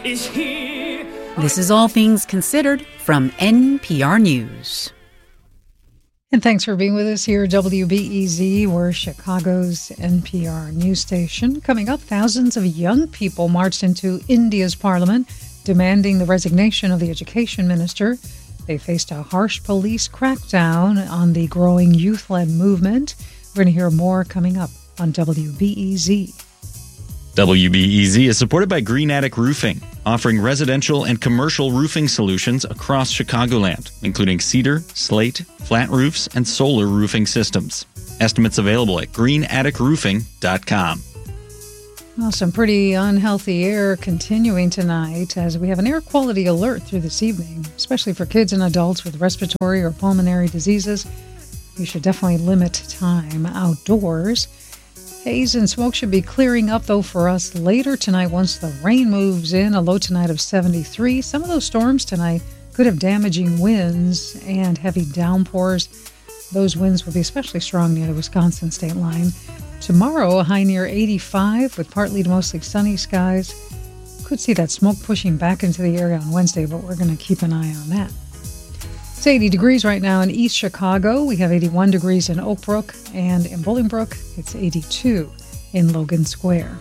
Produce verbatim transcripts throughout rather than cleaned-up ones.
is here. This is All Things Considered from N P R News. And thanks for being with us here at W B E Z. We're Chicago's N P R news station. Coming up, thousands of young people marched into India's parliament demanding the resignation of the education minister. They faced a harsh police crackdown on the growing youth-led movement. We're going to hear more coming up on W B E Z. W B E Z is supported by Green Attic Roofing, offering residential and commercial roofing solutions across Chicagoland, including cedar, slate, flat roofs, and solar roofing systems. Estimates available at green attic roofing dot com. Well, some pretty unhealthy air continuing tonight as we have an air quality alert through this evening, especially for kids and adults with respiratory or pulmonary diseases. You should definitely limit time outdoors. Haze and smoke should be clearing up, though, for us later tonight once the rain moves in. A low tonight of seventy-three. Some of those storms tonight could have damaging winds and heavy downpours. Those winds will be especially strong near the Wisconsin state line. Tomorrow, a high near eighty-five with partly to mostly sunny skies. Could see that smoke pushing back into the area on Wednesday, but we're going to keep an eye on that. It's eighty degrees right now in East Chicago. We have eighty-one degrees in Oak Brook, and in Bolingbrook, it's eighty-two in Logan Square.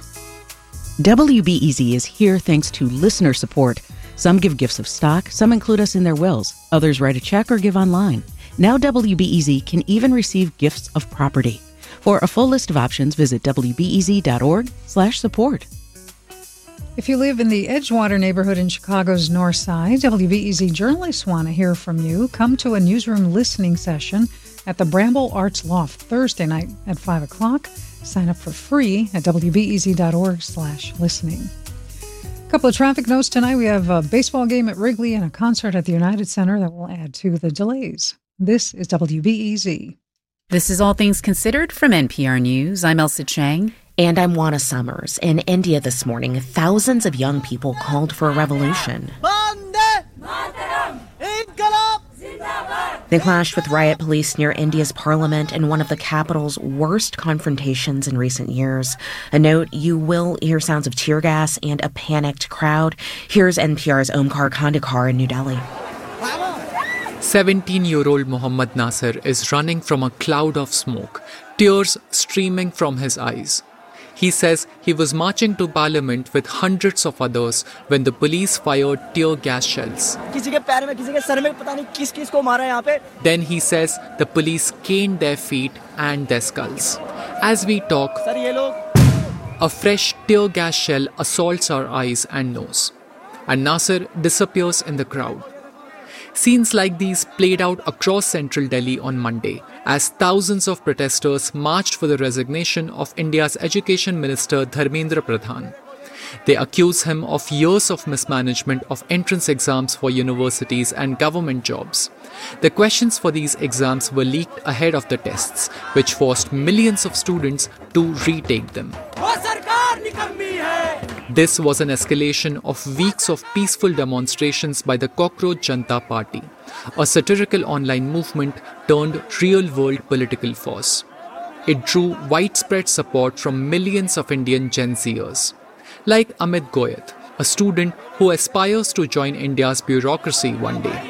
W B E Z is here thanks to listener support. Some give gifts of stock, some include us in their wills, others write a check or give online. Now W B E Z can even receive gifts of property. For a full list of options, visit w b e z dot org slash support. If you live in the Edgewater neighborhood in Chicago's North Side, W B E Z journalists want to hear from you. Come to a newsroom listening session at the Bramble Arts Loft Thursday night at five o'clock. Sign up for free at w b e z dot org slash listening. A couple of traffic notes tonight. We have a baseball game at Wrigley and a concert at the United Center that will add to the delays. This is W B E Z. This is All Things Considered from N P R News. I'm Elsa Chang. And I'm Juana Summers. In India this morning, thousands of young people called for a revolution. They clashed with riot police near India's parliament in one of the capital's worst confrontations in recent years. A note, you will hear sounds of tear gas and a panicked crowd. Here's N P R's Omkar Khandekar in New Delhi. seventeen-year-old Mohammad Nasir is running from a cloud of smoke, tears streaming from his eyes. He says he was marching to Parliament with hundreds of others when the police fired tear gas shells. Then he says the police caned their feet and their skulls. As we talk, a fresh tear gas shell assaults our eyes and nose, and Nasir disappears in the crowd. Scenes like these played out across central Delhi on Monday as thousands of protesters marched for the resignation of India's Education Minister Dharmendra Pradhan. They accuse him of years of mismanagement of entrance exams for universities and government jobs. The questions for these exams were leaked ahead of the tests, which forced millions of students to retake them. This was an escalation of weeks of peaceful demonstrations by the Cockroach Janata Party, a satirical online movement turned real-world political force. It drew widespread support from millions of Indian Gen Zers, like Amit Goyat, a student who aspires to join India's bureaucracy one day.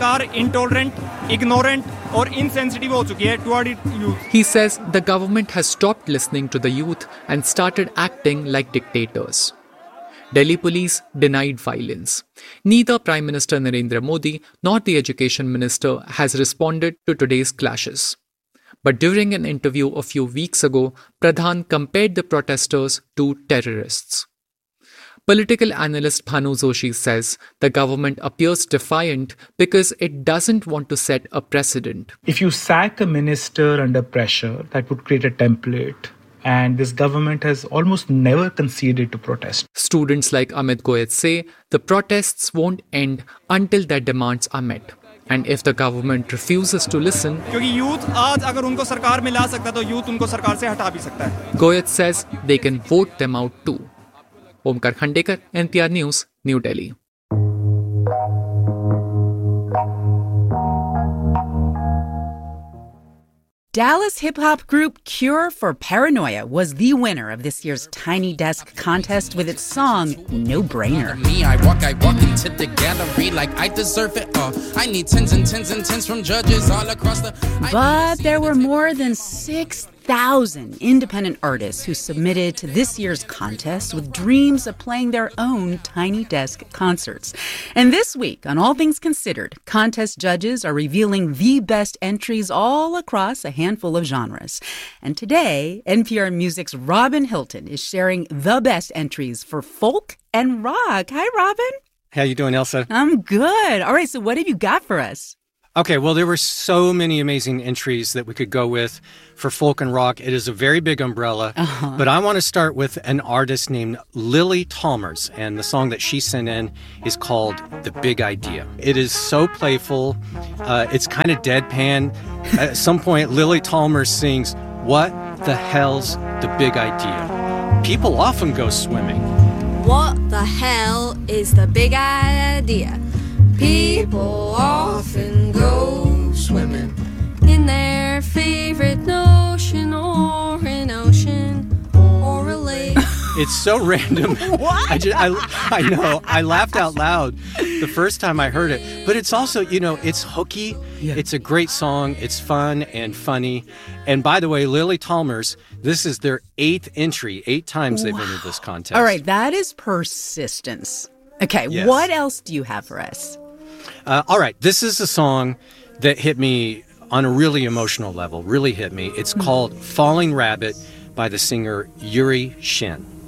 He says the government has stopped listening to the youth and started acting like dictators. Delhi police denied violence. Neither Prime Minister Narendra Modi nor the Education Minister has responded to today's clashes. But during an interview a few weeks ago, Pradhan compared the protesters to terrorists. Political analyst Bhanu Joshi says the government appears defiant because it doesn't want to set a precedent. If you sack a minister under pressure, that would create a template. And this government has almost never conceded to protest. Students like Amit Goyat say the protests won't end until their demands are met. And if the government refuses to listen, Goyat says they can vote them out too. Omkar Khandekar, N P R News, New Delhi. Dallas hip-hop group Cure for Paranoia was the winner of this year's Tiny Desk contest with its song, No Brainer. Me, I walk, I walk into the gallery like I deserve it all. I need tens and tens and tens from judges all across the... But there were more than six thousand independent artists who submitted to this year's contest with dreams of playing their own Tiny Desk concerts. And this week, on All Things Considered, contest judges are revealing the best entries all across a handful of genres. And today, N P R Music's Robin Hilton is sharing the best entries for folk and rock. Hi, Robin. How you doing, Elsa? I'm good. All right, so what have you got for us? Okay, well, there were so many amazing entries that we could go with for folk and rock. It is a very big umbrella, uh-huh. but I want to start with an artist named Lily Talmers, and the song that she sent in is called The Big Idea. It is so playful. Uh, it's kind of deadpan. At some point, Lily Talmers sings, "What the hell's the big idea? People often go swimming." What the hell is the big idea? People often go swimming in their favorite ocean or an ocean or a lake. It's so random. What? I, just, I, I know. I laughed out loud the first time I heard it. But it's also, you know, it's hooky. Yeah. It's a great song. It's fun and funny. And by the way, Lily Talmers, this is their eighth entry. Eight times they've wow. entered this contest. All right, that is persistence. Okay, yes. What else do you have for us? Uh, all right, this is a song that hit me on a really emotional level, really hit me. It's called Falling Rabbit by the singer Yuri Shin.